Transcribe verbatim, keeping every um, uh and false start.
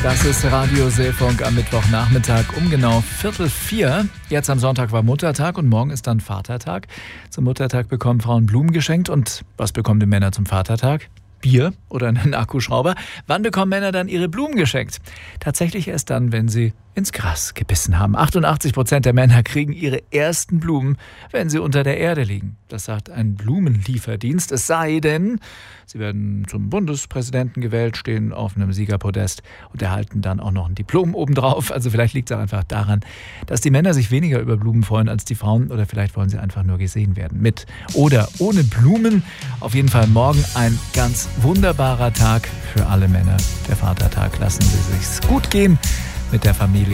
Das ist Radio Seefunk am Mittwochnachmittag um genau Viertel vier. Jetzt am Sonntag war Muttertag und morgen ist dann Vatertag. Zum Muttertag bekommen Frauen Blumen geschenkt. Und was bekommen die Männer zum Vatertag? Bier oder einen Akkuschrauber. Wann bekommen Männer dann ihre Blumen geschenkt? Tatsächlich erst dann, wenn sie ins Gras gebissen haben. achtundachtzig Prozent der Männer kriegen ihre ersten Blumen, wenn sie unter der Erde liegen. Das sagt ein Blumenlieferdienst. Es sei denn, sie werden zum Bundespräsidenten gewählt, stehen auf einem Siegerpodest und erhalten dann auch noch ein Diplom obendrauf. Also vielleicht liegt es auch einfach daran, dass die Männer sich weniger über Blumen freuen als die Frauen. Oder vielleicht wollen sie einfach nur gesehen werden. Mit oder ohne Blumen. Auf jeden Fall morgen ein ganz wunderbarer Tag für alle Männer. Der Vatertag. Lassen Sie sich's gut gehen mit der Familie.